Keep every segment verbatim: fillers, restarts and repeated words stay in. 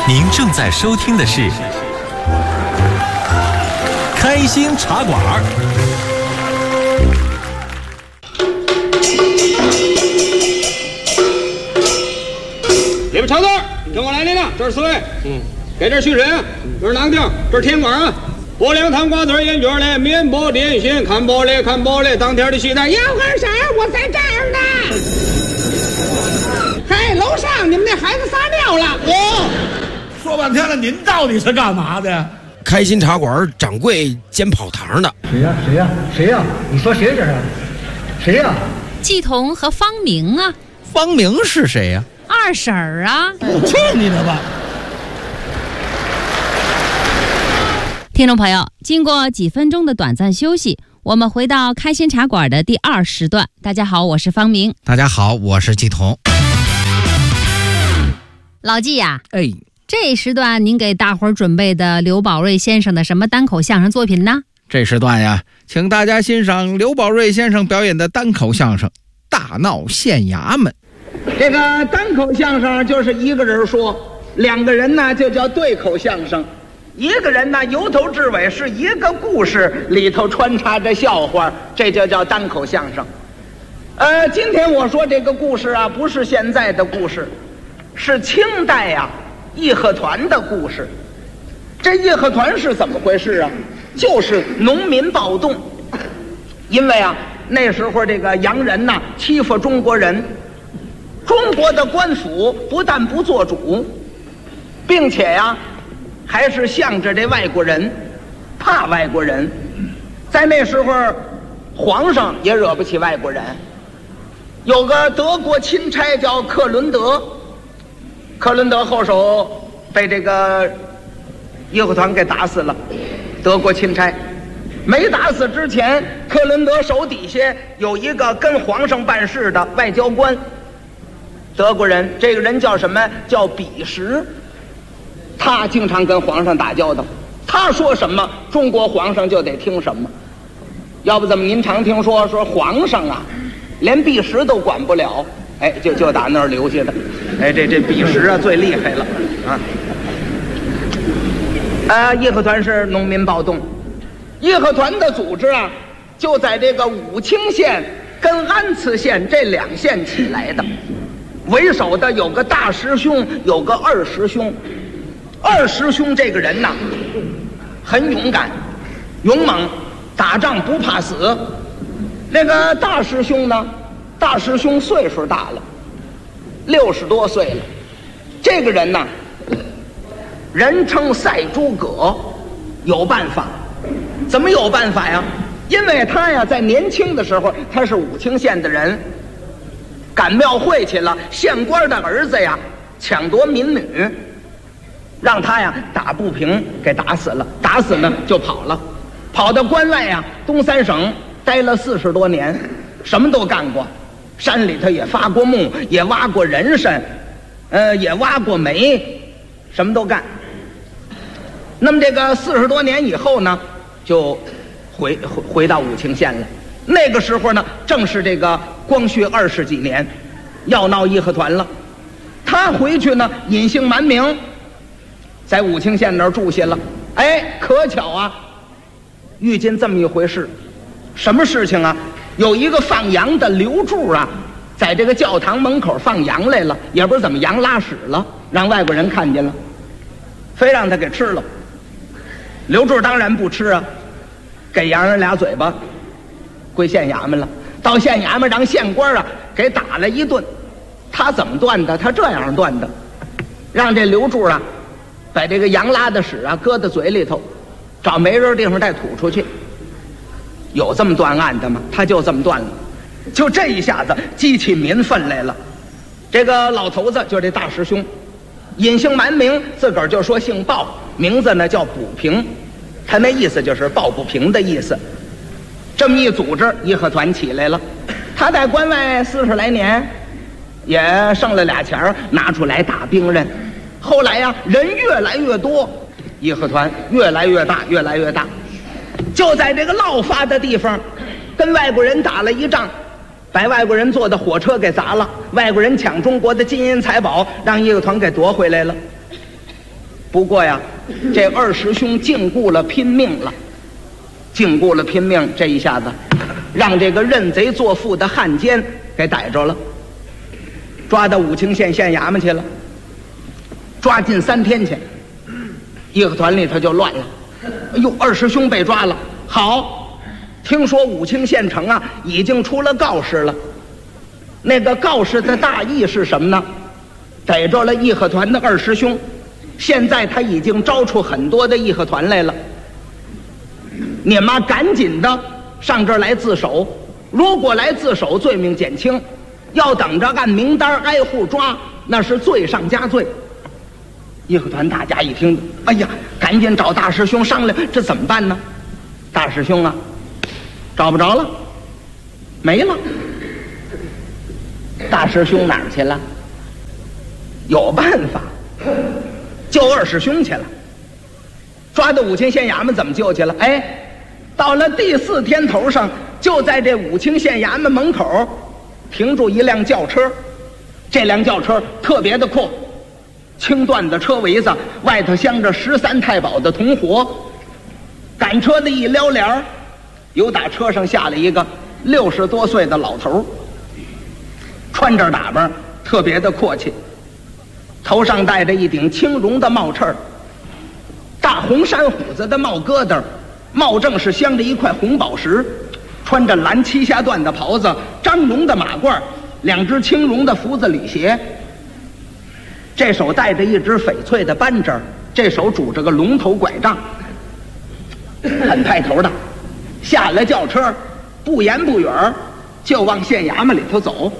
您正在收听的是《开心茶馆》。 里边瞧字，跟我来来了，这是四位，嗯，给这续审，这是囊调，这是天管啊。薄凉汤瓜子烟卷嘞，面包点心，看包嘞看包嘞，当天的西单。 要干啥？我在这儿呢。嗨，楼上你们那孩子撒尿了。 哦，说半天了，您到底是干嘛的？ 开心茶馆掌柜兼跑堂的。 谁呀？谁呀？谁呀？你说谁这是？谁呀？ 季彤和方明啊。 方明是谁呀？ 二婶儿啊。 去你的吧！ 听众朋友，经过几分钟的短暂休息，我们回到开心茶馆的第二时段。大家好，我是方明。 大家好，我是季彤。 老季呀、 啊，哎， 这时段您给大伙儿准备的刘宝瑞先生的什么单口相声作品呢？ 这时段呀，请大家欣赏刘宝瑞先生表演的单口相声《大闹县衙门》。 这个单口相声就是一个人说，两个人呢就叫对口相声。一个人呢，由头至尾是一个故事，里头穿插着笑话，这就叫单口相声。呃，今天我说这个故事啊，不是现在的故事，是清代呀、啊、义和团的故事。这义和团是怎么回事啊？就是农民暴动，因为啊那时候这个洋人呐、啊、欺负中国人，中国的官府不但不做主，并且呀、啊。还是向着这外国人，怕外国人。在那时候，皇上也惹不起外国人。有个德国钦差叫克伦德，克伦德后手被这个义和团给打死了。德国钦差没打死之前，克伦德手底下有一个跟皇上办事的外交官，德国人，这个人叫什么？叫比什。他经常跟皇上打交道，他说什么，中国皇上就得听什么。要不怎么您常听说说皇上啊，连弼时都管不了，哎，就就打那儿留下的。哎，这这弼时啊最厉害了啊。呃，义和团是农民暴动，义和团的组织啊，就在这个武清县跟安慈县这两县起来的。为首的有个大师兄，有个二师兄。二师兄这个人呐，很勇敢勇猛，打仗不怕死。那个大师兄呢，大师兄岁数大了，六十多岁了。这个人呢，人称赛诸葛，有办法。怎么有办法呀？因为他呀在年轻的时候，他是武清县的人，赶庙会去了，县官的儿子呀抢夺民女，让他呀打不平，给打死了。打死呢就跑了，跑到关外呀东三省待了四十多年，什么都干过。山里头也发过木，也挖过人参，呃，也挖过煤，什么都干。那么这个四十多年以后呢，就回回回到武清县了。那个时候呢，正是这个光绪二十几年，要闹义和团了。他回去呢，隐姓埋名。在武清县那儿住下了，哎，可巧啊，遇见这么一回事。什么事情啊？有一个放羊的刘柱啊，在这个教堂门口放羊来了，也不知怎么羊拉屎了，让外国人看见了，非让他给吃了。刘柱当然不吃啊，给洋人俩嘴巴，归县衙门了。到县衙门让县官啊给打了一顿。他怎么断的？他这样断的，让这刘柱啊把这个羊拉的屎啊搁在嘴里头，找没人地方再吐出去。有这么断案的吗？他就这么断了。就这一下子激起民愤来了。这个老头子就这大师兄，隐姓埋名，自个儿就说姓鲍，名字呢叫补平，他那意思就是抱不平的意思。这么一组织，义和团起来了。他在关外四十来年，也剩了俩钱拿出来打兵刃。后来呀，人越来越多，义和团越来越大，越来越大。就在这个涝发的地方，跟外国人打了一仗，把外国人坐的火车给砸了，外国人抢中国的金银财宝，让义和团给夺回来了。 不过呀，这二师兄禁锢了拼命了，禁锢了拼命，这一下子让这个认贼作父的汉奸给逮着了，抓到武清县县衙门去了，抓近三天去，义和团里头就乱了。哎呦，二师兄被抓了，好，听说武清县城啊已经出了告示了。那个告示的大意是什么呢？逮着了义和团的二师兄，现在他已经招出很多的义和团来了，你妈赶紧的上这儿来自首，如果来自首罪名减轻，要等着按名单挨户抓，那是罪上加罪。义和团大家一听，哎呀，赶紧找大师兄商量，这怎么办呢？大师兄啊，找不着了，没了。大师兄哪儿去了？有办法，救二师兄去了。抓到武清县衙门怎么救去了？哎，到了第四天头上，就在这武清县衙门门口停住一辆轿车，这辆轿车特别的阔，青缎的车围子，外头镶着十三太保的铜活。赶车的一撩帘，由打车上下来一个六十多岁的老头，穿着打扮特别的阔气，头上戴着一顶青绒的帽翅，大红山虎子的帽疙瘩，帽正是镶着一块红宝石，穿着蓝七下缎的袍子，张绒的马褂，两只青绒的福字履鞋，这手戴着一只翡翠的扳指，这手拄着个龙头拐杖，很派头的。下了轿车，不言不语就往县衙门里头走。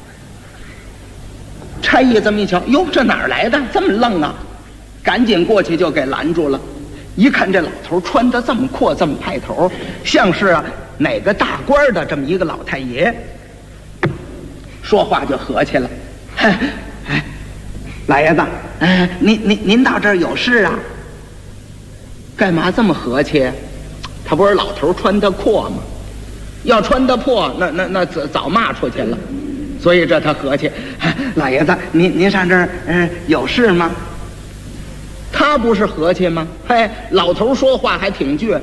差役这么一瞧，哟，这哪儿来的这么愣啊？赶紧过去就给拦住了。一看这老头穿得这么阔这么派头，像是啊哪个大官的这么一个老太爷，说话就和气了。哎，老爷子，哎，您您您到这儿有事啊？干嘛这么和气？他不是老头穿得阔吗？要穿得破，那那那早早骂出去了。所以这他和气。哎，老爷子，您您上这儿嗯、呃、有事吗？他不是和气吗？嘿，老头说话还挺倔。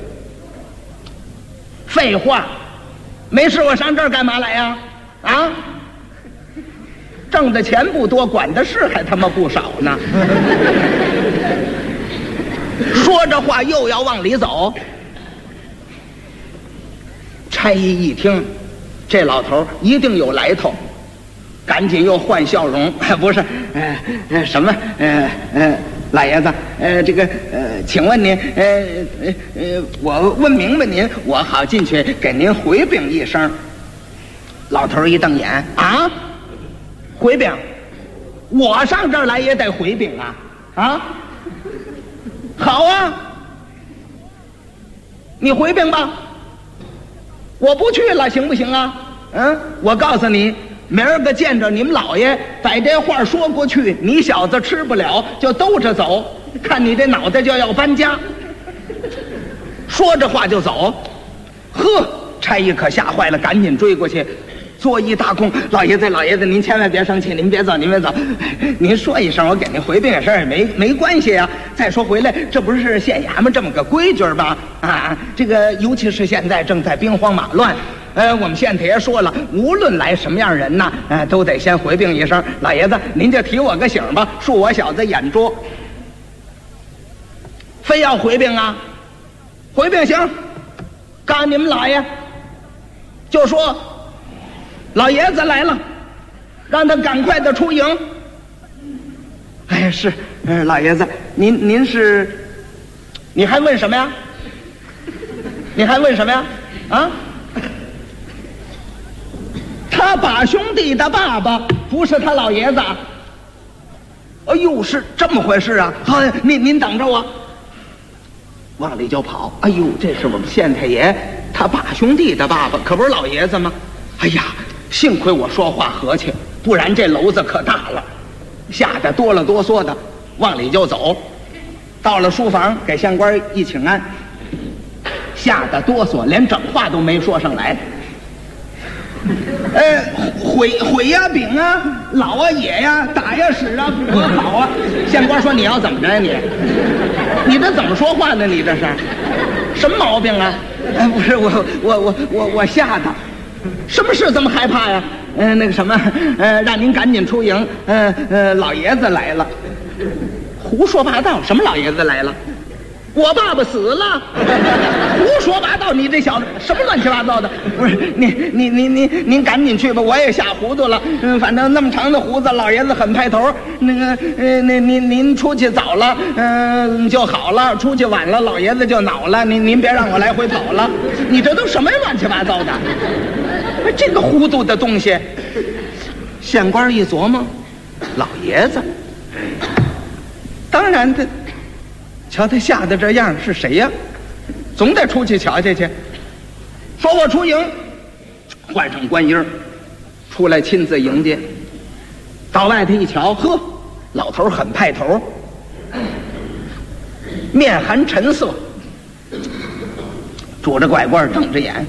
废话，没事，我上这儿干嘛来呀？啊，挣的钱不多，管的事还他妈不少呢。说着话又要往里走，差役一听，这老头一定有来头，赶紧又换笑容，不是，呃，呃什么，呃呃，老爷子，呃，这个，呃，请问您，呃呃呃，我问明白您，我好进去给您回禀一声。老头一瞪眼，啊，回禀？我上这儿来也得回禀啊，啊，好啊，你回禀吧，我不去了，行不行啊？嗯，我告诉你。明儿个见着你们老爷，把这话说过去，你小子吃不了就兜着走，看你这脑袋就要搬家。说着话就走，呵，差役可吓坏了，赶紧追过去，作揖大躬，老爷子，老爷子，您千万别生气，您别走，您别走，您说一声，我给您回禀个事儿，没没关系啊。再说回来，这不是县衙门这么个规矩吧？啊，这个尤其是现在正在兵荒马乱。呃，我们县太爷说了，无论来什么样人呐，呃，都得先回禀一声。老爷子，您就提我个醒吧，恕我小子眼拙。非要回禀啊？回禀行，告诉你们老爷，就说老爷子来了，让他赶快的出营。哎，是，呃，老爷子，您您是，你还问什么呀？你还问什么呀？啊？他把兄弟的爸爸不是他老爷子。哎呦，是这么回事啊！好，您您等着我。往里就跑。哎呦，这是我们县太爷他爸兄弟的爸爸，可不是老爷子吗？哎呀，幸亏我说话和气，不然这篓子可大了。吓得哆了哆嗦的，往里就走。到了书房，给县官一请安，吓得哆嗦，连整话都没说上来。 呃，毁毁呀饼啊，老啊野呀，打呀使啊，不好啊。县官说你要怎么着呀你？你这怎么说话呢？你这是什么毛病啊？哎，不是我我我我我吓他，什么事这么害怕呀？嗯、呃，那个什么，呃，让您赶紧出营，呃呃，老爷子来了。胡说八道，什么老爷子来了？我爸爸死了，胡说八道！你这小子什么乱七八糟的？不是你你你你您赶紧去吧，我也吓糊涂了。嗯，反正那么长的胡子，老爷子很派头。那个呃，那您您出去早了，嗯、呃、就好了；出去晚了，老爷子就恼了。您您别让我来回跑了。你这都什么乱七八糟的？这个糊涂的东西。县官一琢磨，老爷子，当然他。瞧他吓得这样是谁呀？总得出去瞧瞧去。说我出营，换上官衣出来亲自迎接。到外头一瞧，呵，老头很派头，面含沉色，拄着拐棍瞪着眼。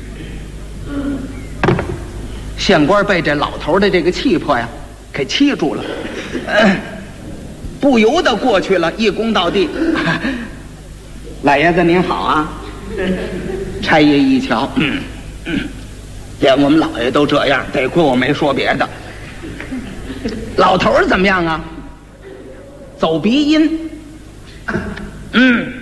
县官被这老头的这个气魄呀给气住了。呃不由得过去了，一躬到地。老爷子您好啊！差爷一瞧，嗯嗯，连我们老爷都这样，得亏我没说别的。老头儿怎么样啊？走鼻音。嗯，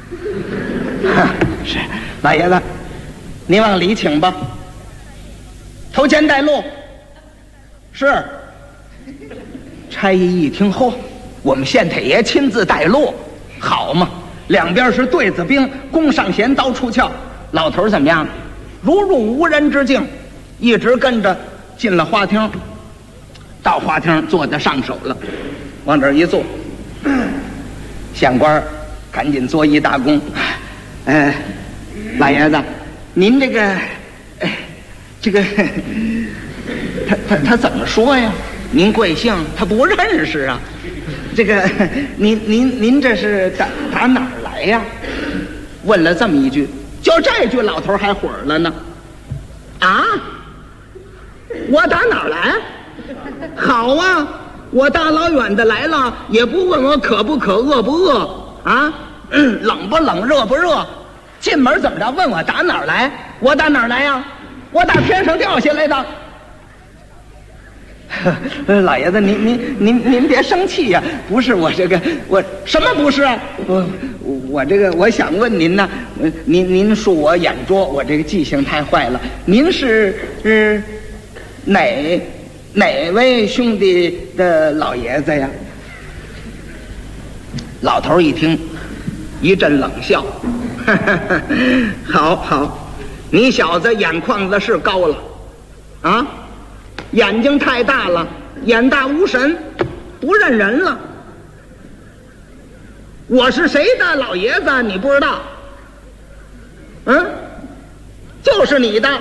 是老爷子，您往里请吧。头前带路。是。差爷一听，嚯！我们县太爷亲自带路，好嘛！两边是对子兵，弓上弦，刀出鞘。老头怎么样？如入无人之境，一直跟着进了花厅。到花厅坐得上手了，往这儿一坐，县官赶紧作揖大躬。呃，老爷子，您这个，哎，这个，他他他怎么说呀？您贵姓？他不认识啊。这个，您您您这是打打哪儿来呀？问了这么一句，就这句老头还火了呢。啊，我打哪儿来？好啊，我大老远的来了，也不问我渴不渴、饿不饿啊，嗯、冷不冷、热不热。进门怎么着？问我打哪儿来？我打哪儿来呀？我打天上掉下来的。老爷子，您您您您别生气呀、啊！不是我这个，我什么不是？我我这个，我想问您呢，您您恕我眼拙，我这个记性太坏了。您是是哪哪位兄弟的老爷子呀？老头一听，一阵冷笑，好好，你小子眼眶子是高了，啊！眼睛太大了，眼大无神，不认人了。我是谁的老爷子你不知道？嗯，就是你的。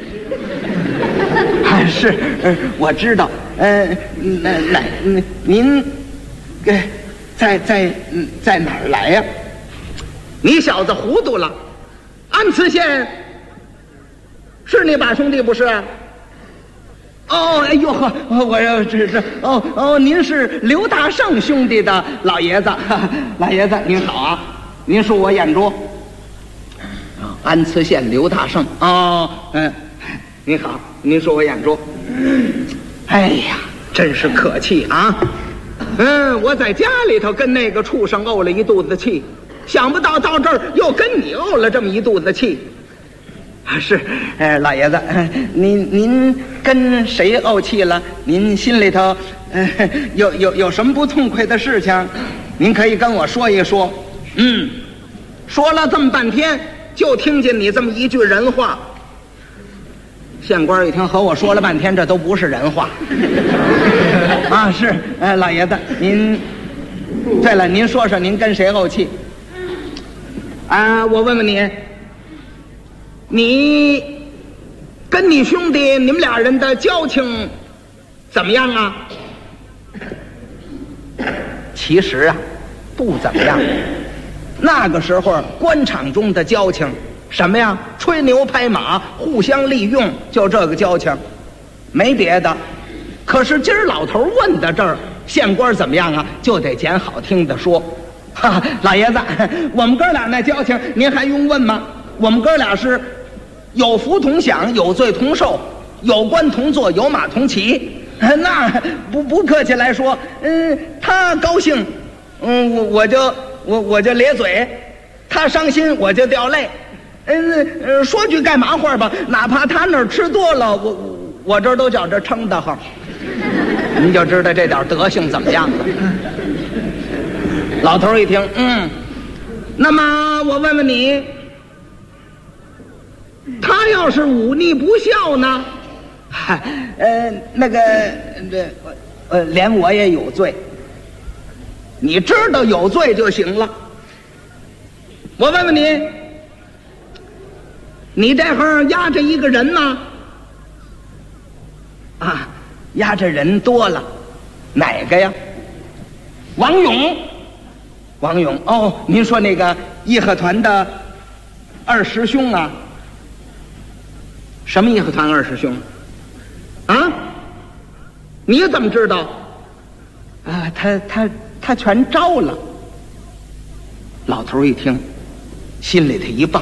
还是、呃、我知道。呃，那哪您，呃，在在在哪儿来呀、啊？你小子糊涂了，安慈县是你把兄弟不是？哦，哎呦呵，我要这这哦哦，您是刘大胜兄弟的老爷子，老爷子您好啊，您恕我眼拙。安慈县刘大胜哦，嗯，您好，您恕我眼拙。哎呀，真是可气啊！嗯，我在家里头跟那个畜生怄了一肚子气，想不到到这儿又跟你怄了这么一肚子气。是，呃，老爷子，呃、您您跟谁怄气了？您心里头，呃，有有有什么不痛快的事情？您可以跟我说一说。嗯，说了这么半天，就听见你这么一句人话。县官一听，和我说了半天，这都不是人话。啊，是，呃，老爷子，您，对了，您说说您跟谁怄气？啊，我问问你。你跟你兄弟你们俩人的交情怎么样啊？其实啊，不怎么样。那个时候官场中的交情什么呀？吹牛拍马，互相利用，就这个交情。 没别的。可是今儿老头问到这儿，县官怎么样啊？就得捡好听的说。哈，老爷子，我们哥俩那交情，您还用问吗？我们哥俩是有福同享，有罪同受，有官同坐，有马同骑。那不不客气来说，嗯，他高兴，嗯，我我就我我就咧嘴；他伤心，我就掉泪。嗯，呃，说句干嘛话吧，哪怕他那儿吃多了，我我这儿都叫这撑得慌。您就知道这点德行怎么样了。老头一听，嗯，那么我问问你，他要是忤逆不孝呢？嗨，呃，那个，这，呃，连我也有罪。你知道有罪就行了。我问问你，你这会儿压着一个人吗？啊，压着人多了，哪个呀？王勇。王勇，哦，您说那个义和团的二师兄啊？什么义和团二师兄？啊？你怎么知道？啊，他他他全招了。老头一听，心里头一蹦，